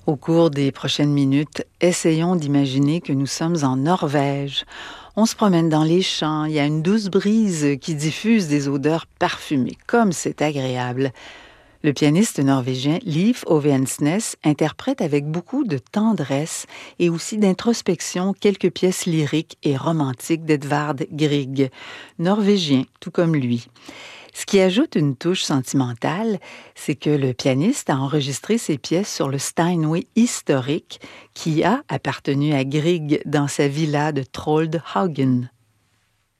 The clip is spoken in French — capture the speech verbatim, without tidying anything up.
Au cours des prochaines minutes, essayons d'imaginer que nous sommes en Norvège. On se promène dans les champs, il y a une douce brise qui diffuse des odeurs parfumées, comme c'est agréable. Le pianiste norvégien Leif Ove Ansnes interprète avec beaucoup de tendresse et aussi d'introspection quelques pièces lyriques et romantiques d'Edvard Grieg, norvégien tout comme lui. Ce qui ajoute une touche sentimentale, c'est que le pianiste a enregistré ses pièces sur le Steinway historique qui a appartenu à Grieg dans sa villa de Troldhaugen.